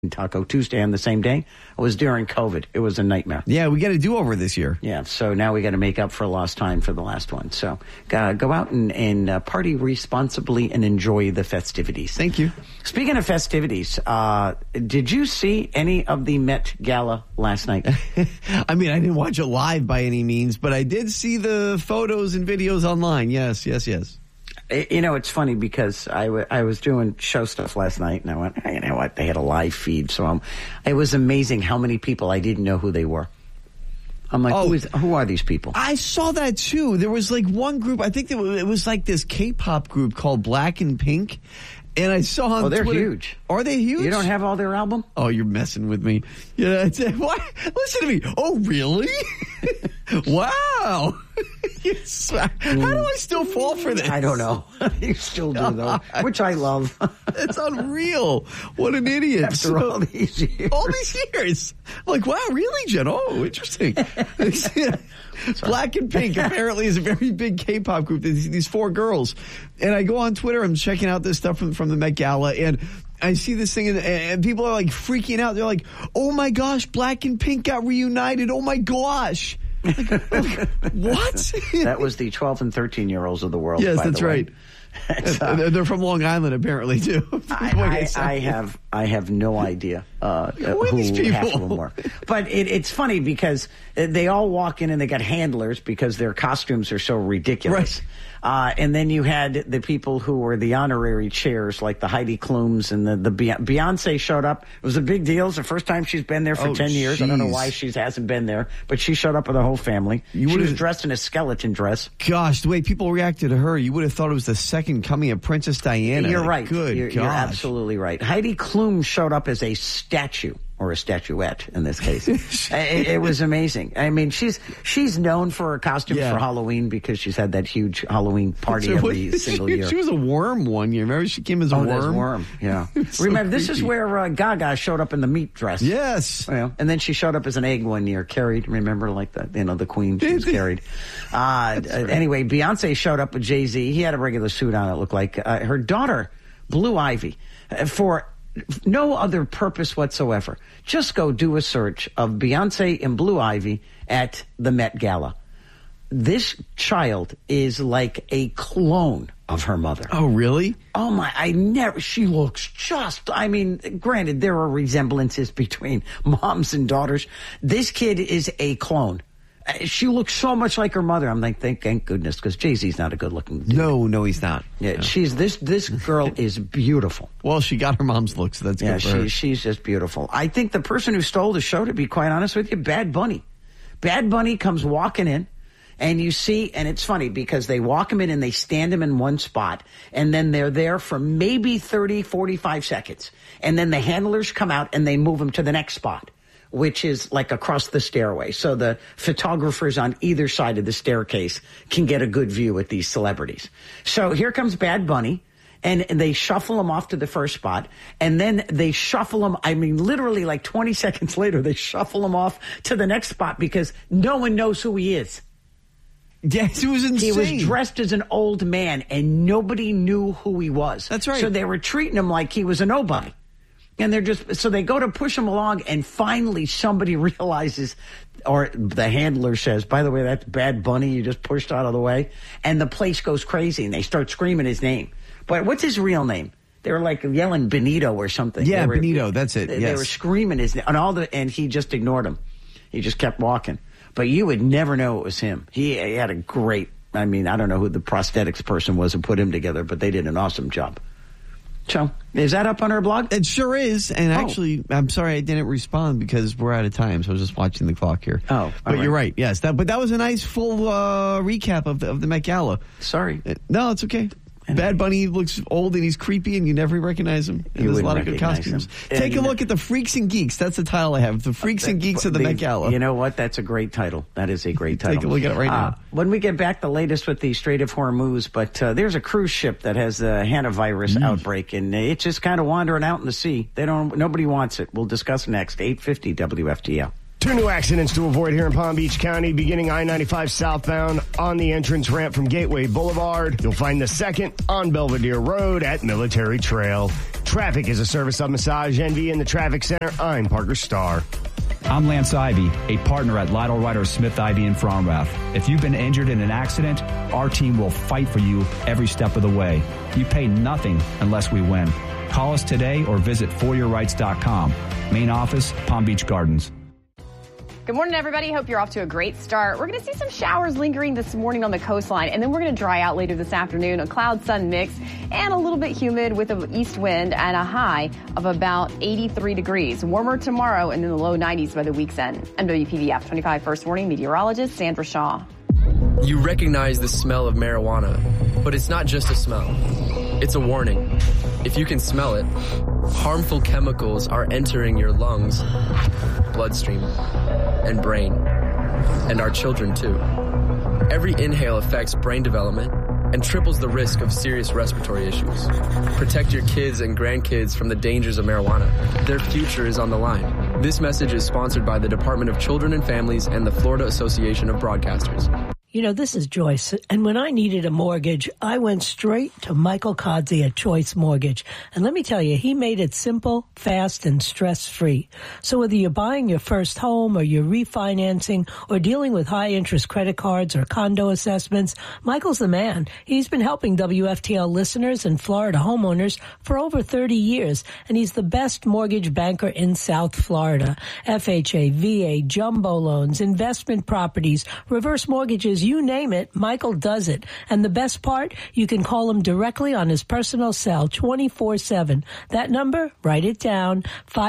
Taco Tuesday on the same day. It was during COVID. It was a nightmare. Yeah, we got a do-over this year. Yeah, so now we got to make up for lost time for the last one. So go out and party responsibly and enjoy the festivities. Thank you. Speaking of festivities, did you see any of the Met Gala last night? I mean, I didn't watch it live by any means, but I did see the photos and videos online. Yes. You know, it's funny because I was doing show stuff last night, and I went, hey, you know what? They had a live feed, so it was amazing how many people I didn't know who they were. I'm like, who are these people? I saw that too. There was like one group, I think it was like this K-pop group called Black and Pink. And I saw on they're Twitter, huge. Are they huge? You don't have all their album? Oh, you're messing with me. Yeah, what? Listen to me. Oh, really? Wow. How do I still fall for this? I don't know. You still do, though, which I love. It's unreal. What an idiot. After all these years. All these years. I'm like, wow, really, Jen? Oh, interesting. Black and Pink apparently is a very big K-pop group. These four girls. And I go on Twitter. I'm checking out this stuff from the Met Gala. And I see this thing and people are like freaking out. They're like, oh, my gosh, Black and Pink got reunited. Oh, my gosh. Like, what? That was the 12 and 13-year-olds of the world. Yes, by that's the way. Right. They're from Long Island, apparently, too. I have no idea who these people? half of them were. But it's funny because they all walk in and they got handlers because their costumes are so ridiculous. Right. And then you had the people who were the honorary chairs, like the Heidi Klums and the Beyonce showed up. It was a big deal. It's the first time she's been there for 10 years. Geez. I don't know why she hasn't been there, but she showed up with her whole family. She was dressed in a skeleton dress. Gosh, the way people reacted to her, you would have thought it was the second coming of Princess Diana. You're right. Good you're absolutely right. Heidi Klum showed up as a statue. Or a statuette in this case. It was amazing. I mean, she's known for her costumes for Halloween because she's had that huge Halloween party every single year. She was a worm one year. Remember, she came as a worm. Yeah. So remember, this creepy. is where Gaga showed up in the meat dress. Yes. Well, and then she showed up as an egg one year, carried. Remember, like the queen, she was carried. Right. Anyway, Beyonce showed up with Jay-Z. He had a regular suit on. It looked like her daughter, Blue Ivy, for no other purpose whatsoever. Just go do a search of Beyonce and Blue Ivy at the Met Gala. This child is like a clone of her mother. Oh, really? Oh, she looks granted, there are resemblances between moms and daughters. This kid is a clone. She looks so much like her mother. I'm like, thank goodness, because Jay-Z's not a good-looking dude. No, he's not. Yeah, no. This girl is beautiful. Well, she got her mom's look, so that's good for her. She's just beautiful. I think the person who stole the show, to be quite honest with you, Bad Bunny. Bad Bunny comes walking in, and you see, and it's funny because they walk him in and they stand him in one spot, and then they're there for maybe 30, 45 seconds. And then the handlers come out and they move him to the next spot, which is like across the stairway. So the photographers on either side of the staircase can get a good view at these celebrities. So here comes Bad Bunny, and they shuffle him off to the first spot, and then they shuffle him, literally like 20 seconds later, they shuffle him off to the next spot because no one knows who he is. Yes, it was insane. He was dressed as an old man, and nobody knew who he was. That's right. So they were treating him like he was a nobody. And so they go to push him along, and finally somebody realizes, or the handler says, by the way, that's Bad Bunny, you just pushed out of the way. And the place goes crazy, and they start screaming his name. But what's his real name? They were like yelling Benito or something. Yeah, Benito, that's it. They were screaming his name, and he just ignored him. He just kept walking. But you would never know it was him. He had a great, I don't know who the prosthetics person was who put him together, but they did an awesome job. So, is that up on our blog? It sure is. And actually, I'm sorry I didn't respond because we're out of time. So I was just watching the clock here. Oh, but you're right. Yes. But that was a nice full recap of the Met Gala. Sorry. No, it's okay. Bad Bunny looks old and he's creepy and you never recognize him. And there's a lot of good costumes. Take a look at the Freaks and Geeks. That's the title I have. The Freaks and Geeks of the Met Gala. You know what? That's a great title. That is a great title. Take a look at it right now. When we get back, the latest with the Strait of Hormuz. But there's a cruise ship that has a hantavirus outbreak, and it's just kind of wandering out in the sea. Nobody wants it. We'll discuss next. 8:50 WFTL. 2 new accidents to avoid here in Palm Beach County, beginning I-95 southbound on the entrance ramp from Gateway Boulevard. You'll find the second on Belvedere Road at Military Trail. Traffic is a service of Massage Envy in the Traffic Center. I'm Parker Starr. I'm Lance Ivy, a partner at Lytle Ryder Smith Ivy in Fromrath. If you've been injured in an accident, our team will fight for you every step of the way. You pay nothing unless we win. Call us today or visit foryourrights.com. Main office, Palm Beach Gardens. Good morning, everybody. Hope you're off to a great start. We're going to see some showers lingering this morning on the coastline, and then we're going to dry out later this afternoon. A cloud-sun mix and a little bit humid with an east wind and a high of about 83 degrees. Warmer tomorrow and in the low 90s by the week's end. I'm WPVF 25 First Warning meteorologist Sandra Shaw. You recognize the smell of marijuana, but it's not just a smell. It's a warning. If you can smell it, harmful chemicals are entering your lungs, bloodstream, and brain, and our children too. Every inhale affects brain development and triples the risk of serious respiratory issues. Protect your kids and grandkids from the dangers of marijuana. Their future is on the line. This message is sponsored by the Department of Children and Families and the Florida Association of Broadcasters. You know, this is Joyce, and when I needed a mortgage, I went straight to Michael Kodzie at Choice Mortgage. And let me tell you, he made it simple, fast, and stress-free. So whether you're buying your first home or you're refinancing or dealing with high-interest credit cards or condo assessments, Michael's the man. He's been helping WFTL listeners and Florida homeowners for over 30 years, and he's the best mortgage banker in South Florida. FHA, VA, jumbo loans, investment properties, reverse mortgages, you name it, Michael does it. And the best part, you can call him directly on his personal cell 24/7. That number, write it down,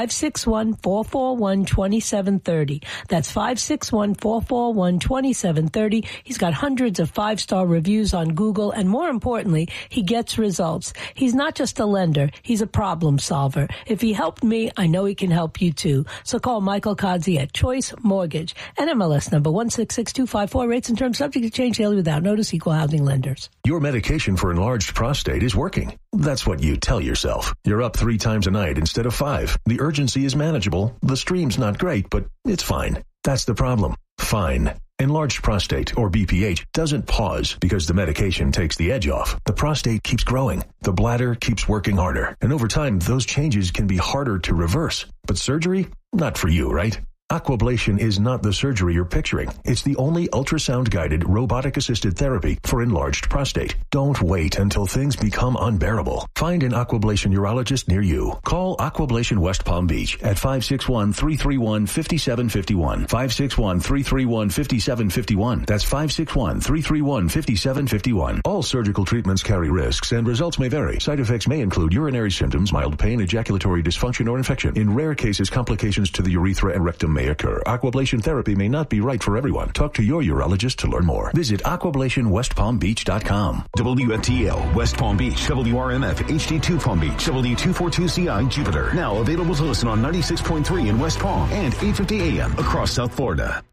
561-441-2730. That's 561-441-2730. He's got hundreds of 5-star reviews on Google, and more importantly, he gets results. He's not just a lender, he's a problem solver. If he helped me, I know he can help you too. So call Michael Kodzie at Choice Mortgage. NMLS number 166254. Rates and terms subject to change daily without notice. Equal housing lenders. Your medication for enlarged prostate is working. That's what you tell yourself. You're up 3 times a night instead of 5. The urgency is manageable. The stream's not great, but it's fine. That's the problem. Fine. Enlarged prostate, or BPH, doesn't pause because the medication takes the edge off. The prostate keeps growing. The bladder keeps working harder. And over time, those changes can be harder to reverse. But surgery? Not for you, right? Aquablation is not the surgery you're picturing. It's the only ultrasound-guided, robotic-assisted therapy for enlarged prostate. Don't wait until things become unbearable. Find an Aquablation urologist near you. Call Aquablation West Palm Beach at 561-331-5751. 561-331-5751. That's 561-331-5751. All surgical treatments carry risks, and results may vary. Side effects may include urinary symptoms, mild pain, ejaculatory dysfunction, or infection. In rare cases, complications to the urethra and rectum may occur. Aquablation therapy may not be right for everyone. Talk to your urologist to learn more. Visit aquablationwestpalmbeach.com. WFTL West Palm Beach, WRMF HD2 Palm Beach, W242CI Jupiter. Now available to listen on 96.3 in West Palm and 850 AM across South Florida.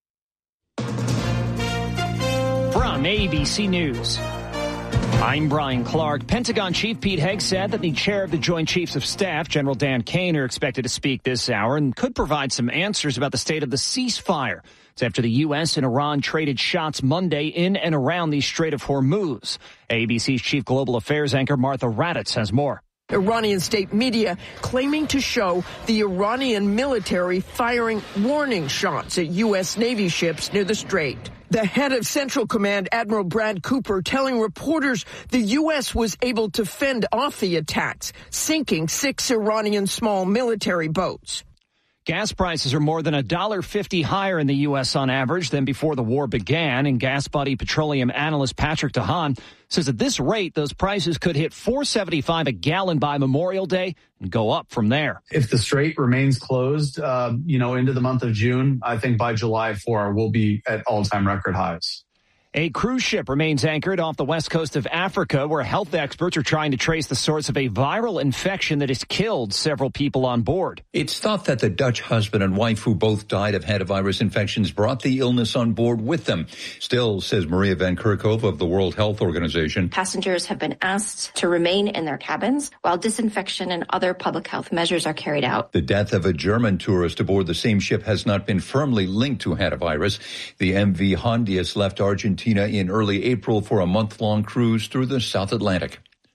From ABC News, I'm Brian Clark. Pentagon Chief Pete Hegseth and the chair of the Joint Chiefs of Staff, General Dan Kane, are expected to speak this hour and could provide some answers about the state of the ceasefire. It's after the U.S. and Iran traded shots Monday in and around the Strait of Hormuz. ABC's Chief Global Affairs anchor Martha Raddatz has more. Iranian state media claiming to show the Iranian military firing warning shots at U.S. Navy ships near the strait. The head of Central Command, Admiral Brad Cooper, telling reporters the U.S. was able to fend off the attacks, sinking 6 Iranian small military boats. Gas prices are more than $1.50 higher in the U.S. on average than before the war began, and Gas Buddy petroleum analyst Patrick DeHaan says at this rate, those prices could hit $4.75 a gallon by Memorial Day and go up from there. If the strait remains closed, into the month of June, I think by July 4, we'll be at all-time record highs. A cruise ship remains anchored off the west coast of Africa, where health experts are trying to trace the source of a viral infection that has killed several people on board. It's thought that the Dutch husband and wife who both died of hantavirus infections brought the illness on board with them. Still, says Maria Van Kerkhove of the World Health Organization, passengers have been asked to remain in their cabins while disinfection and other public health measures are carried out. The death of a German tourist aboard the same ship has not been firmly linked to hantavirus. The MV Hondius left Argentina in early April for a month-long cruise through the South Atlantic.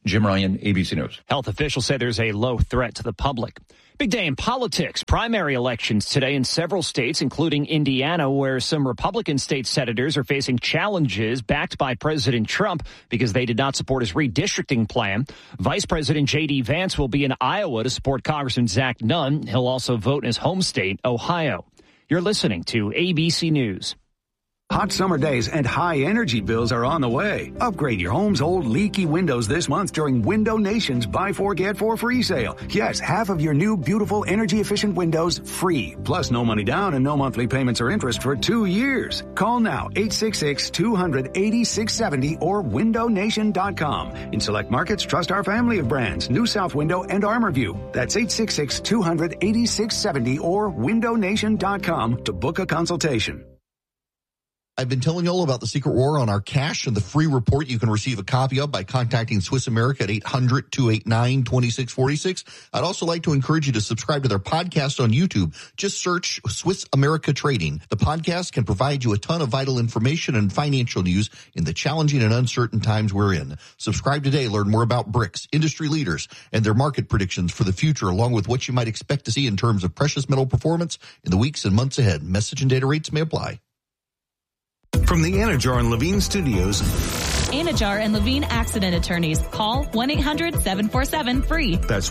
Jim Ryan, ABC News. Health officials say there's a low threat to the public. Big day in politics. Primary elections today in several states, including Indiana, where some Republican state senators are facing challenges backed by President Trump because they did not support his redistricting plan. Vice President J.D. Vance will be in Iowa to support Congressman Zach Nunn. He'll also vote in his home state, Ohio. You're listening to ABC News. Hot summer days and high energy bills are on the way. Upgrade your home's old leaky windows this month during Window Nation's Buy 4 Get 4 free sale. Yes, half of your new beautiful energy efficient windows free. Plus no money down and no monthly payments or interest for 2 years. Call now 866-200-8670 or windownation.com. In select markets, trust our family of brands, New South Window and ArmorView. That's 866-200-8670 or windownation.com to book a consultation. I've been telling you all about the Secret War on our cash and the free report you can receive a copy of by contacting Swiss America at 800-289-2646. I'd also like to encourage you to subscribe to their podcast on YouTube. Just search Swiss America Trading. The podcast can provide you a ton of vital information and financial news in the challenging and uncertain times we're in. Subscribe today. Learn more about BRICS, industry leaders, and their market predictions for the future, along with what you might expect to see in terms of precious metal performance in the weeks and months ahead. Message and data rates may apply. From the Anajar and Levine Studios. Anajar and Levine Accident Attorneys. Call 1-800-747-FREE. That's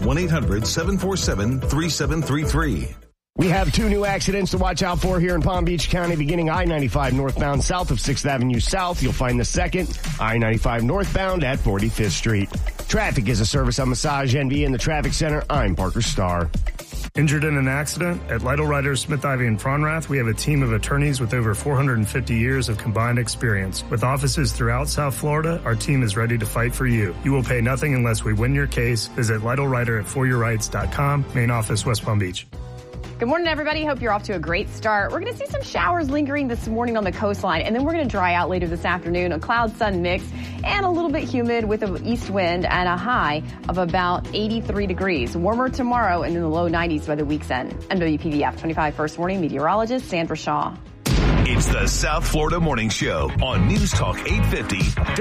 1-800-747-3733. We have 2 new accidents to watch out for here in Palm Beach County, beginning I-95 northbound south of 6th Avenue South. You'll find the second, I-95 northbound at 45th Street. Traffic is a service on Massage NV in the Traffic Center. I'm Parker Starr. Injured in an accident? At Lytle Writers, Smith, Ivy, and Fronrath, we have a team of attorneys with over 450 years of combined experience. With offices throughout South Florida, our team is ready to fight for you. You will pay nothing unless we win your case. Visit LytleWriter at foryourrights.com. Main office, West Palm Beach. Good morning, everybody. Hope you're off to a great start. We're going to see some showers lingering this morning on the coastline, and then we're going to dry out later this afternoon. A cloud-sun mix and a little bit humid with an east wind and a high of about 83 degrees. Warmer tomorrow and in the low 90s by the week's end. I'm WPVF 25 First Morning meteorologist Sandra Shaw. It's the South Florida Morning Show on News Talk 850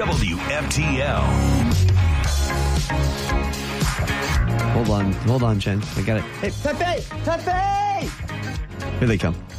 WFTL. Hold on, Jen. I got it. Hey, Pepe! Here they come.